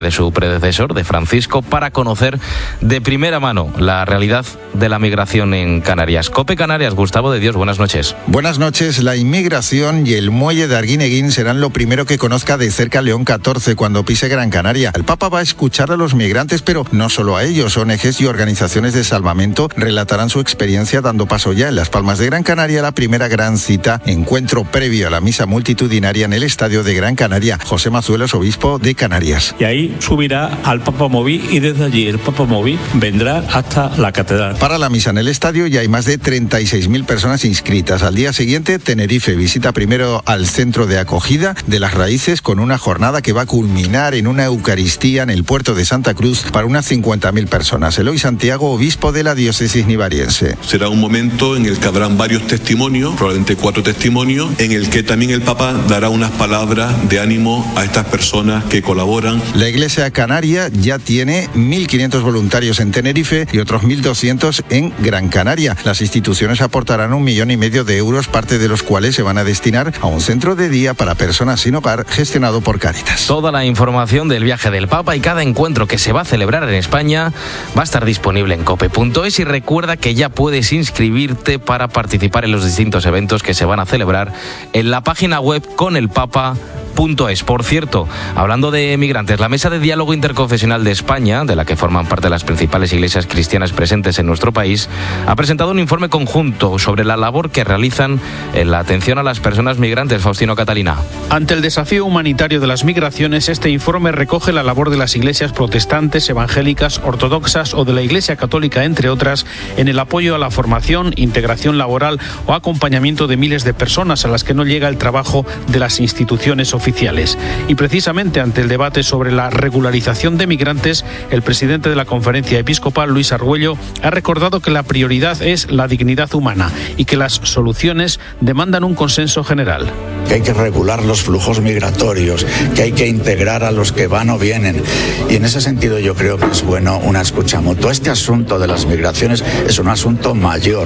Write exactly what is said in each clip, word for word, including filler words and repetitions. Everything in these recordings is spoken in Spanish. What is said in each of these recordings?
de su predecesor, de Francisco, para conocer de primera mano la realidad de la migración en Canarias. COPE Canarias, Gustavo de Dios, buenas noches. Buenas noches. La inmigración y el muelle de Arguineguín serán lo primero que conozca de cerca León catorce cuando pise Gran Canaria. El Papa va a escuchar a los migrantes, pero no solo a ellos. O N Ges y organizaciones de salvamento relatarán su experiencia dando paso ya en Las Palmas de Gran Canaria, la primera gran cita, encuentro previo a la misa multitudinaria en el Estadio de Gran Canaria. José Mazuelos, obispo de Canarias. Y ahí subirá al Papa Móvil y desde allí el Papa Móvil vendrá hasta la catedral. Para la misa en el estadio ya hay más de treinta y seis mil personas inscritas. Al día siguiente, Tenerife visita primero al centro de acogida de Las Raíces con una jornada que va a culminar en una Eucaristía en el puerto de Santa Cruz para unas cincuenta mil personas. Eloy Santiago, obispo de la diócesis nivariense. Será un momento en el que habrán varios testimonios, probablemente cuatro testimonios, en el que también el Papa dará unas palabras de ánimo a estas personas que colaboran. La Iglesia Canaria ya tiene mil quinientos voluntarios en Tenerife y otros mil doscientos en Gran Canaria. Las instituciones aportarán un millón y medio de euros, parte de los cuales se van a destinar a un centro de día para personas sin hogar gestionado por Cáritas. Toda la información del viaje del Papa y cada encuentro que se va a celebrar en España va a estar disponible en cope punto es y recuerda que ya puedes inscribirte para participar en los distintos eventos que se van a celebrar en la página web con el papa punto es. Por cierto, hablando de migrantes, la Mesa de Diálogo Interconfesional de España, de la que forman parte las principales iglesias cristianas presentes en nuestro país, ha presentado un informe conjunto sobre la labor que realizan en la atención a las personas migrantes. Faustino Catalina. Ante el desafío humanitario de las migraciones, este informe recoge la labor de las iglesias protestantes, evangélicas, ortodoxas o de la Iglesia Católica, entre otras, en el apoyo a la formación, integración laboral o acompañamiento de miles de personas a las que no llega el trabajo de las instituciones oficiales. oficiales. Y precisamente ante el debate sobre la regularización de migrantes, el presidente de la Conferencia Episcopal, Luis Argüello, ha recordado que la prioridad es la dignidad humana y que las soluciones demandan un consenso general. Que hay que regular los flujos migratorios, que hay que integrar a los que van o vienen. Y en ese sentido yo creo que es bueno una escucha mutua. Este asunto de las migraciones es un asunto mayor.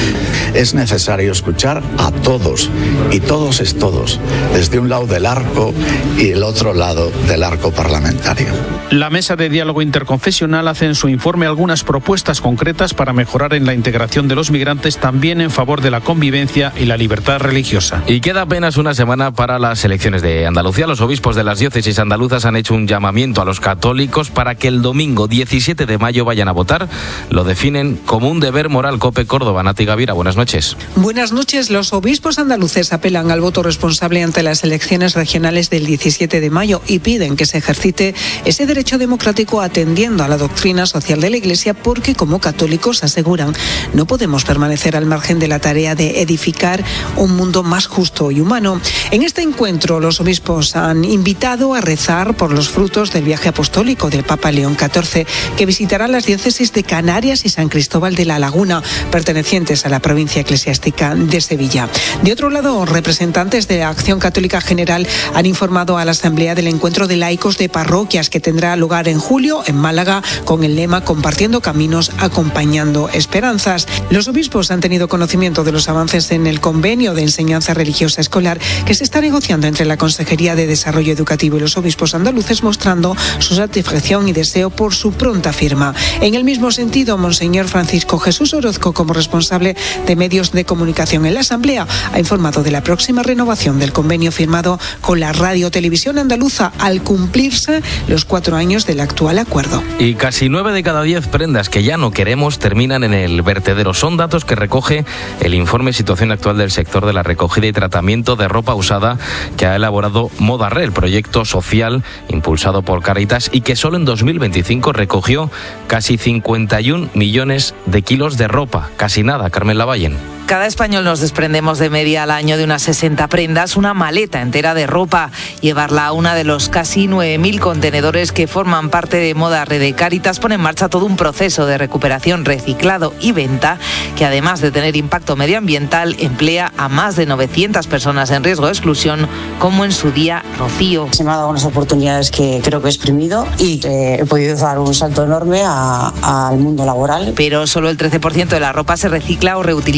Es necesario escuchar a todos, y todos es todos, desde un lado del arco y el otro lado del arco parlamentario. La Mesa de Diálogo Interconfesional hace en su informe algunas propuestas concretas para mejorar en la integración de los migrantes, también en favor de la convivencia y la libertad religiosa. Y queda apenas una semana para las elecciones de Andalucía. Los obispos de las diócesis andaluzas han hecho un llamamiento a los católicos para que el domingo diecisiete de mayo vayan a votar. Lo definen como un deber moral. COPE Córdoba. Nati Gavira, buenas noches. Buenas noches. Los obispos andaluces apelan al voto responsable ante las elecciones regionales del diecisiete de mayo y piden que se ejercite ese derecho democrático atendiendo a la doctrina social de la Iglesia, porque como católicos, aseguran, no podemos permanecer al margen de la tarea de edificar un mundo más justo y humano. En este encuentro, los obispos han invitado a rezar por los frutos del viaje apostólico del Papa León catorce, que visitará las diócesis de Canarias y San Cristóbal de la Laguna, pertenecientes a la provincia eclesiástica de Sevilla. De otro lado, representantes de la Acción Católica General han informado a la Asamblea del encuentro de laicos de parroquias que tendrá lugar en julio en Málaga con el lema Compartiendo caminos, acompañando esperanzas. Los obispos han tenido conocimiento de los avances en el convenio de enseñanza religiosa escolar que se está negociando entre la Consejería de Desarrollo Educativo y los obispos andaluces, mostrando su satisfacción y deseo por su pronta firma. En el mismo sentido, Monseñor Francisco Jesús Orozco, como responsable de medios de comunicación en la Asamblea, ha informado de la próxima renovación del convenio firmado con la Radio Televisión Andaluza al cumplirse los cuatro años del actual acuerdo. Y casi nueve de cada diez prendas que ya no queremos terminan en el vertedero. Son datos que recoge el informe Situación Actual del Sector de la Recogida y Tratamiento de Ropa Usada que ha elaborado Modarre, el proyecto social impulsado por Cáritas y que solo en dos mil veinticinco recogió casi cincuenta y un millones de kilos de ropa. Casi nada, Carmen Lavallén. Cada español nos desprendemos de media al año de unas sesenta prendas, una maleta entera de ropa. Llevarla a una de los casi nueve mil contenedores que forman parte de Modarre de Cáritas pone en marcha todo un proceso de recuperación, reciclado y venta que, además de tener impacto medioambiental, emplea a más de novecientas personas en riesgo de exclusión, como en su día Rocío. Se me han dado unas oportunidades que creo que he exprimido y eh, he podido dar un salto enorme a, al mundo laboral. Pero solo el trece por ciento de la ropa se recicla o reutiliza en España.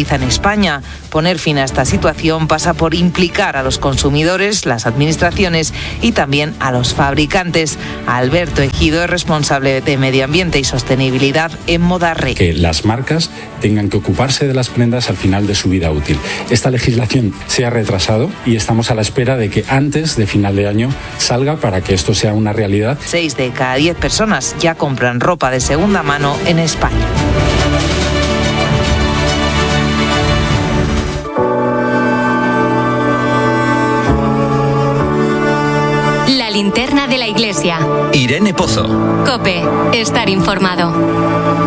España. Poner fin a esta situación pasa por implicar a los consumidores, las administraciones y también a los fabricantes. Alberto Ejido es responsable de Medio Ambiente y Sostenibilidad en Modarre. Que las marcas tengan que ocuparse de las prendas al final de su vida útil. Esta legislación se ha retrasado y estamos a la espera de que antes de final de año salga para que esto sea una realidad. Seis de cada diez personas ya compran ropa de segunda mano en España. La linterna de la iglesia. Irene Pozo. COPE. Estar informado.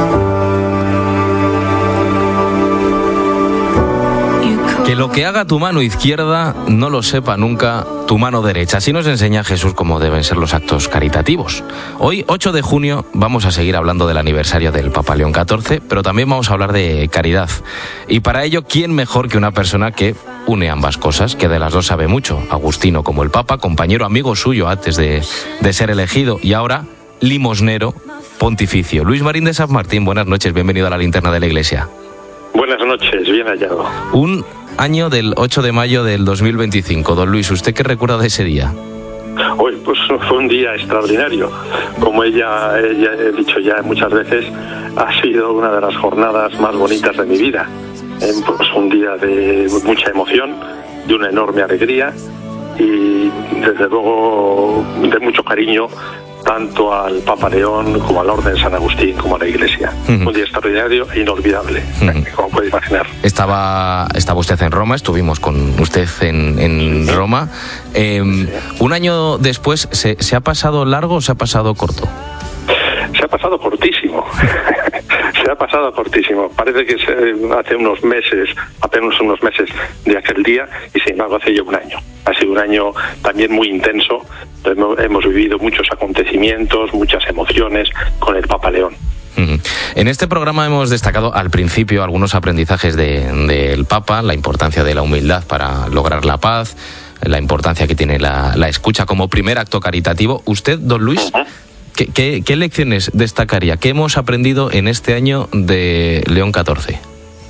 Que lo que haga tu mano izquierda no lo sepa nunca tu mano derecha. Así nos enseña Jesús cómo deben ser los actos caritativos. Hoy, ocho de junio, vamos a seguir hablando del aniversario del Papa León catorce, pero también vamos a hablar de caridad. Y para ello, ¿quién mejor que una persona que une ambas cosas, que de las dos sabe mucho? Agustino como el Papa, compañero, amigo suyo antes de, de ser elegido, y ahora limosnero pontificio. Luis Marín de San Martín, buenas noches, bienvenido a la linterna de la iglesia. Buenas noches, bien hallado. Un año del ocho de mayo del dos mil veinticinco. Don Luis, ¿usted qué recuerda de ese día? Hoy, pues fue un día extraordinario. Como ella, ella he dicho ya muchas veces, ha sido una de las jornadas más bonitas de mi vida. Eh, pues un día de mucha emoción, de una enorme alegría y desde luego de mucho cariño tanto al Papa León como a la Orden de San Agustín como a la Iglesia. Uh-huh. Un día extraordinario e inolvidable, uh-huh. como puede imaginar. Estaba, estaba usted en Roma, estuvimos con usted en, en sí. Roma. Eh, sí. Un año después, ¿se, ¿se ha pasado largo o se ha pasado corto? Se ha pasado cortísimo. Se ha pasado cortísimo. Parece que se, hace unos meses, apenas unos meses de aquel día, y sin embargo hace ya un año. Ha sido un año también muy intenso. Hemos, hemos vivido muchos acontecimientos, muchas emociones con el Papa León. Uh-huh. En este programa hemos destacado al principio algunos aprendizajes de, del Papa, la importancia de la humildad para lograr la paz, la importancia que tiene la, la escucha como primer acto caritativo. Usted, don Luis, uh-huh. ¿qué, qué, ¿qué lecciones destacaría? ¿Qué hemos aprendido en este año de León catorce?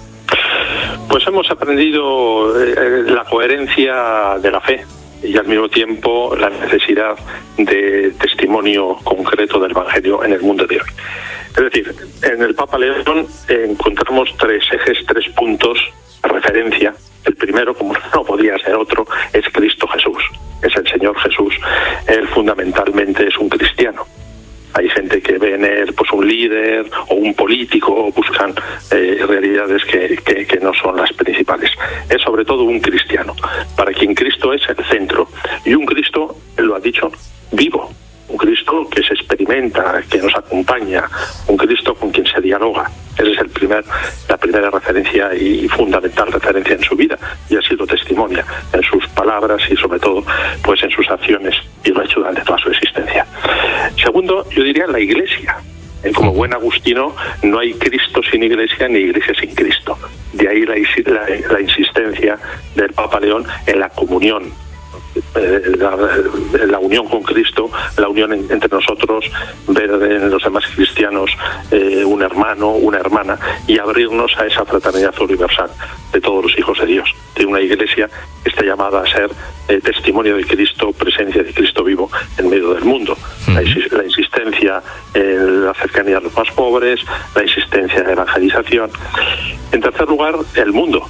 Pues hemos aprendido eh, la coherencia de la fe y al mismo tiempo la necesidad de testimonio concreto del Evangelio en el mundo de hoy. Es decir, en el Papa León encontramos tres ejes, tres puntos de referencia. El primero, como no podía ser otro, es Cristo Jesús, es el Señor Jesús. Él fundamentalmente es un cristiano. Hay gente que ve en él pues un líder o un político, o buscan eh, realidades que, que, que no son las principales. Es sobre todo un cristiano, para quien Cristo es el centro. Y un Cristo, él lo ha dicho, vivo. Un Cristo que se experimenta, que nos acompaña, un Cristo con quien se dialoga. Esa es el primer, la primera referencia y fundamental referencia en su vida, y así lo testimonia en sus palabras y sobre todo pues en sus acciones, y lo ha hecho durante toda su existencia. Segundo, yo diría la Iglesia. Como buen agustino, no hay Cristo sin Iglesia ni Iglesia sin Cristo. De ahí la, la, la insistencia del Papa León en la comunión. La, la unión con Cristo, la unión en, entre nosotros, ver en los demás cristianos eh, un hermano, una hermana, y abrirnos a esa fraternidad universal de todos los hijos de Dios, de una iglesia que está llamada a ser eh, testimonio de Cristo, presencia de Cristo vivo en medio del mundo. Uh-huh. la, la insistencia en la cercanía a los más pobres, la insistencia en la evangelización. En tercer lugar, el mundo.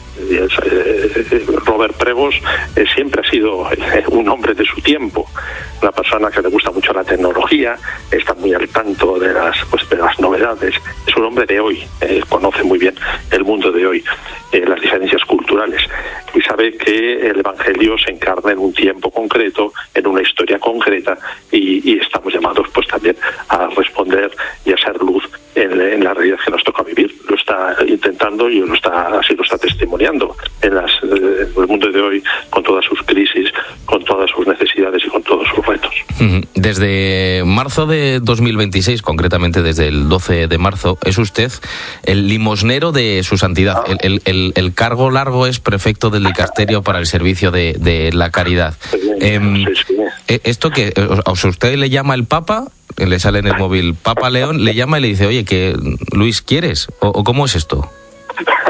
Robert Pregos eh, siempre ha sido eh, un hombre de su tiempo, una persona que le gusta mucho la tecnología, está muy al tanto de las, pues, de las novedades, es un hombre de hoy, eh, conoce muy bien el mundo de hoy, eh, las diferencias culturales, y sabe que el Evangelio se encarna en un tiempo concreto, en una historia concreta, y, y estamos llamados pues también a responder y a ser luz en, en la realidad que nos toca vivir. Lo está intentando y lo está, así lo está testimoniando en, las, en el mundo de hoy, con todas sus crisis, con todas sus necesidades y con todos sus retos. Desde marzo de dos mil veintiséis, concretamente desde el doce de marzo, es usted el limosnero de su santidad. Ah. El, el, el, el cargo largo es prefecto del dicasterio para el servicio de, de la caridad. Sí, eh, sí, sí. ¿Esto que o sea, usted le llama el Papa? Le sale en el móvil Papa León, le llama y le dice, oye, que Luis, ¿quieres? ¿O, o cómo es esto?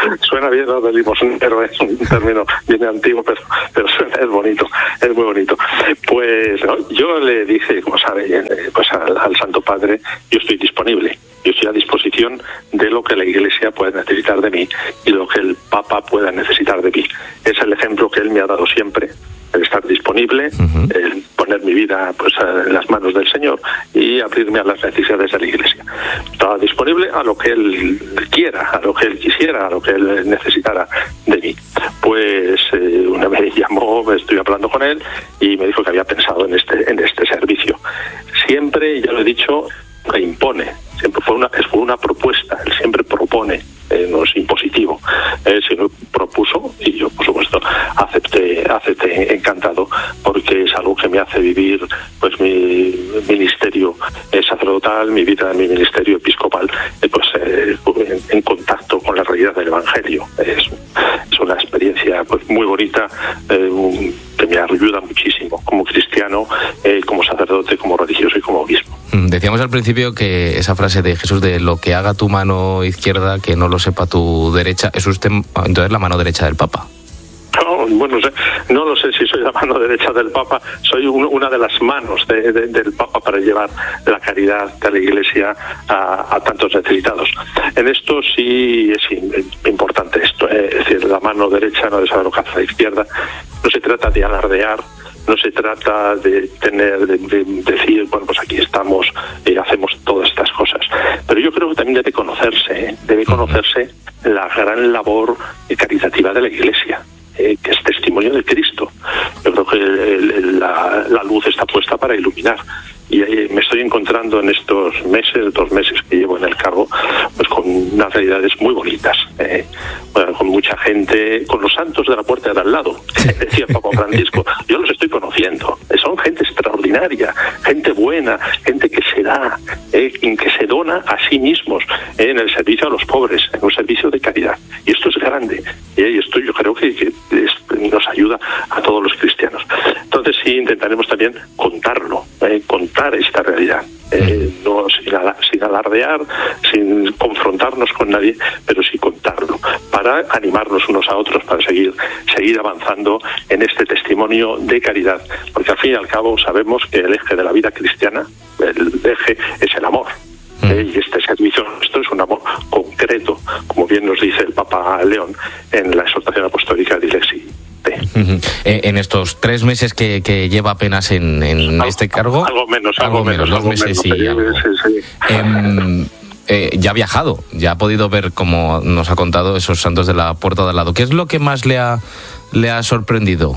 suena bien lo de limosnero, es un término bien antiguo, pero, pero suena, es bonito, es muy bonito. Pues ¿no? yo le dije, como sabe, pues al, al Santo Padre, yo estoy disponible, yo estoy a disposición de lo que la Iglesia puede necesitar de mí y lo que el Papa pueda necesitar de mí. Es el ejemplo que él me ha dado siempre, el estar disponible, uh-huh. el poner mi vida pues en las manos del Señor y abrirme a las necesidades de la Iglesia. Estaba disponible a lo que él quiera, a lo que él quisiera, a lo que él necesitara de mí. Pues eh, una vez llamó, estoy hablando con él y me dijo que había pensado en este en este servicio. Siempre, ya lo he dicho, que impone, siempre fue una, fue una propuesta, él siempre propone, eh, no es impositivo, eh, sino propuso y yo por supuesto acepté, acepté encantado, porque es algo que me hace vivir pues mi ministerio eh, sacerdotal, mi vida en mi ministerio episcopal, eh, pues eh, en, en contacto con la realidad del Evangelio. Es, es una experiencia pues muy bonita, eh, un, que me ayuda muchísimo como cristiano, eh, como sacerdote, como religioso y como obispo. Decíamos al principio que esa frase de Jesús de lo que haga tu mano izquierda, que no lo sepa tu derecha, es usted entonces la mano derecha del Papa. No, bueno, no sé, no lo sé si soy la mano derecha del Papa, soy un, una de las manos de, de, del Papa para llevar la caridad de la Iglesia a, a tantos necesitados. En esto sí es importante esto, eh, es decir, la mano derecha no debe saber lo que hace la izquierda, no se trata de alardear, no se trata de tener, de, de decir, bueno, pues aquí estamos, eh, hacemos todas estas cosas. Pero yo creo que también debe conocerse, ¿eh? debe conocerse la gran labor caritativa de la Iglesia, eh, que es testimonio de Cristo. Yo creo que el, el, la, la luz está puesta para iluminar. Y eh, me estoy encontrando en estos meses, dos meses que llevo en el cargo, pues con unas realidades muy bonitas, eh, bueno, con mucha gente, con los santos de la puerta de al lado, decía el Papa Francisco. Yo los estoy conociendo, son gente extraordinaria, gente buena, gente que se da, eh, que se dona a sí mismos eh, en el servicio a los pobres, en un servicio de caridad. Y esto es grande, eh, y esto yo creo que, que es, nos ayuda a todos los cristianos. Entonces sí intentaremos también contarlo, eh, contarlo esta realidad, eh, no sin, ala, sin alardear, sin confrontarnos con nadie, pero sí contarlo, para animarnos unos a otros, para seguir seguir avanzando en este testimonio de caridad, porque al fin y al cabo sabemos que el eje de la vida cristiana, el eje es el amor. Eh, y este servicio nuestro es un amor concreto, como bien nos dice el Papa León en la exhortación apostólica de Ilexi. Uh-huh. Eh, en estos tres meses que, que lleva apenas en, en algo, este cargo, algo menos, algo, algo menos, dos algo meses menos, y algo. Sí, sí. Eh, eh, ya ha viajado, ya ha podido ver, como nos ha contado, esos santos de la puerta de al lado. ¿Qué es lo que más le ha le ha sorprendido?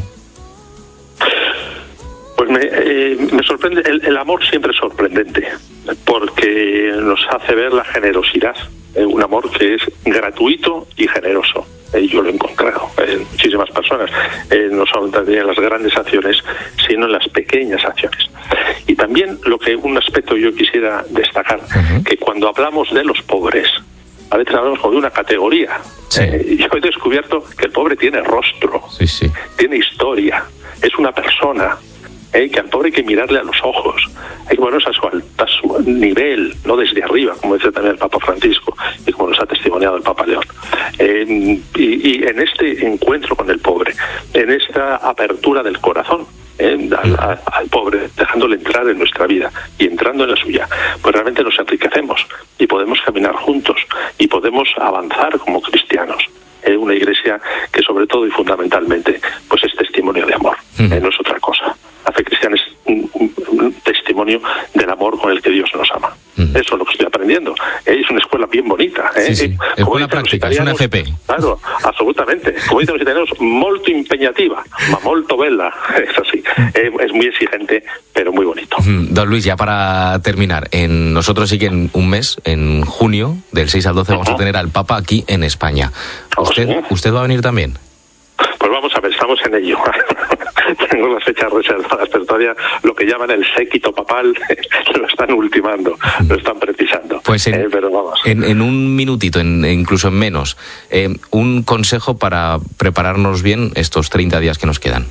Pues me, eh, me sorprende, el, el amor siempre es sorprendente, porque nos hace ver la generosidad, eh, un amor que es gratuito y generoso. Eh, yo lo he encontrado en muchísimas personas, eh, no solamente en las grandes acciones, sino en las pequeñas acciones. Y también lo que un aspecto yo quisiera destacar, uh-huh. que cuando hablamos de los pobres, a veces hablamos como de una categoría. Sí. Eh, yo he descubierto que el pobre tiene rostro, sí, sí. tiene historia, es una persona. Eh, que al pobre hay que mirarle a los ojos, hay que ponernos a su, a su nivel, no desde arriba, como dice también el Papa Francisco y como nos ha testimoniado el Papa León. Eh, y, y en este encuentro con el pobre, en esta apertura del corazón eh, al, al pobre, dejándole entrar en nuestra vida y entrando en la suya, pues realmente nos enriquecemos y podemos caminar juntos y podemos avanzar como cristianos. Eh, una iglesia que sobre todo y fundamentalmente pues es testimonio de amor, eh, no es otra cosa. La fe cristiana es un, un, un testimonio del amor con el que Dios nos ama. Uh-huh. Eso es lo que estoy aprendiendo. Eh, es una escuela bien bonita. Eh. Sí, sí. Es buena práctica, es una F P. Claro, absolutamente. Como dicen los italianos, molto impegnativa, ma molto bella. Es así. Eh, es muy exigente, pero muy bonito. Uh-huh. Don Luis, ya para terminar, en nosotros sí que en un mes, en junio, del seis al doce, uh-huh. vamos a tener al Papa aquí en España. ¿Usted, ¿sí? ¿Usted va a venir también? Pues vamos a ver, estamos en ello. Tengo las fechas reservadas, pero todavía lo que llaman el séquito papal lo están ultimando, lo están precisando. Pues en, eh, pero vamos. En, en un minutito, en, incluso en menos, eh, un consejo para prepararnos bien estos treinta días que nos quedan.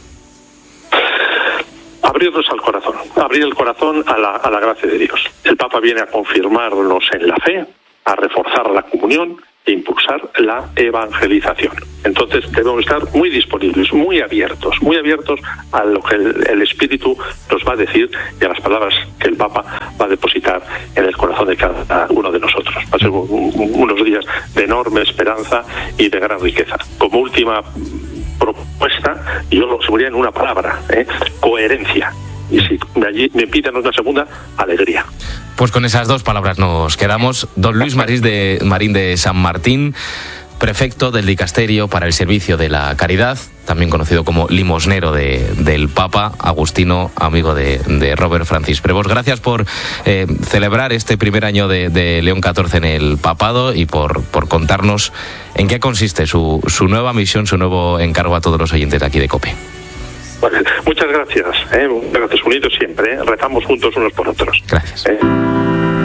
Abrirnos al corazón, abrir el corazón a la, a la gracia de Dios. El Papa viene a confirmarnos en la fe, a reforzar la comunión e impulsar la evangelización. Entonces debemos estar muy disponibles, muy abiertos, muy abiertos a lo que el, el Espíritu nos va a decir y a las palabras que el Papa va a depositar en el corazón de cada uno de nosotros. Va a ser un, un, unos días de enorme esperanza y de gran riqueza. Como última propuesta, yo lo resumiría en una palabra, ¿eh? coherencia. Y si allí me piden una segunda, alegría. Pues con esas dos palabras nos quedamos. Don Luis Marín de, Marín de San Martín, prefecto del Dicasterio para el Servicio de la Caridad, también conocido como limosnero de, del Papa, agustino, amigo de, de Robert Francis Prevost. Gracias por eh, celebrar este primer año de, de León catorce en el papado y por, por contarnos en qué consiste su, su nueva misión, su nuevo encargo a todos los oyentes de aquí de COPE. Bueno, muchas gracias, ¿eh? Gracias, unidos siempre, ¿eh? Rezamos juntos unos por otros. Gracias. ¿Eh?